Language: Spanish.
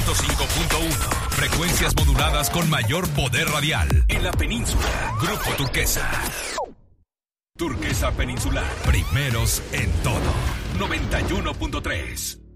105.1. Frecuencias moduladas con mayor poder radial. En la península. Grupo Turquesa. Turquesa Peninsular. Primeros en todo. 91.3.